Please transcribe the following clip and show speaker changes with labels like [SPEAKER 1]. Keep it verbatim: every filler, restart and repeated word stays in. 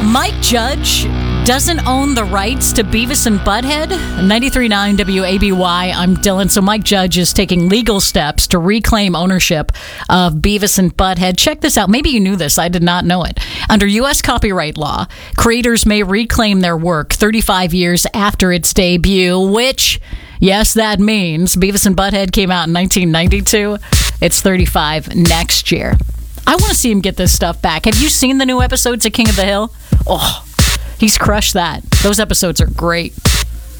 [SPEAKER 1] Mike Judge doesn't own the rights to Beavis and Butthead. ninety-three point nine W A B Y, I'm Dylan. So Mike Judge is taking legal steps to reclaim ownership of Beavis and Butthead. Check this out. Maybe you knew this. I did not know it. Under U S copyright law, creators may reclaim their work thirty-five years after its debut, which, yes, that means Beavis and Butthead came out in nineteen ninety-two. It's thirty-five next year. I want to see him get this stuff back. Have you seen the new episodes of King of the Hill? Oh, he's crushed that. Those episodes are great.